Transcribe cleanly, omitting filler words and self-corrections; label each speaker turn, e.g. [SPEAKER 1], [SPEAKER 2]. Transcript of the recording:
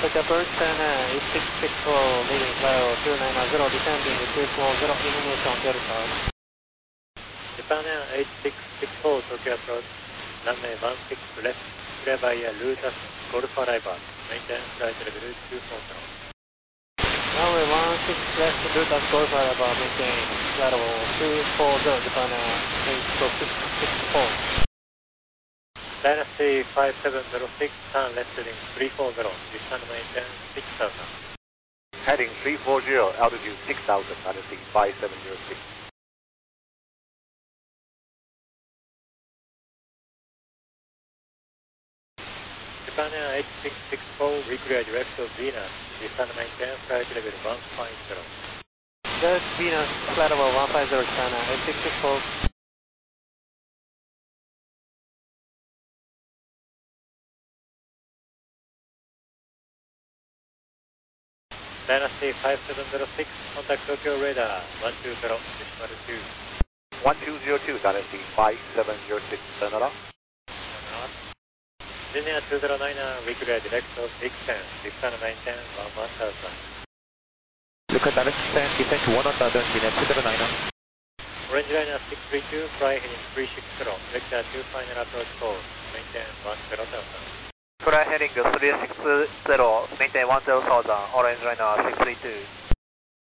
[SPEAKER 1] Take approach China 8664, leaving flight 290, descending 240, information Delta.
[SPEAKER 2] Japan Air 8664, Tokyo approach, runway 16 left, clear by Lutas, Golf Arrival, maintain flight level 240.
[SPEAKER 1] Runway 16 left, Lutas, Golf Arrival, maintain flight level 240, Japan Air 8664.
[SPEAKER 2] Dynasty 5706, turn left heading 340, descend maintain 6000.
[SPEAKER 3] Heading 340, altitude 6000, Dynasty 5706.
[SPEAKER 2] Japan Air 8664, reclear direct of Venus, descend maintain flight level 150.
[SPEAKER 1] Direct Venus, flight level 150, Japan Air 8664.
[SPEAKER 2] Dynasty 5706, contact Tokyo radar 120, decimal 2.
[SPEAKER 3] 1202, Dynasty 5706, turn around.
[SPEAKER 2] Linear 209, reclear direct of Big Ten, descend maintain 1000.
[SPEAKER 1] Look at direct 10, descend to 1000, linear 209.
[SPEAKER 2] Orange liner 632, fly heading 360, vector 2 final approach course, maintain 10,000.
[SPEAKER 1] Fly heading 360, maintain 10,000, orange liner 632.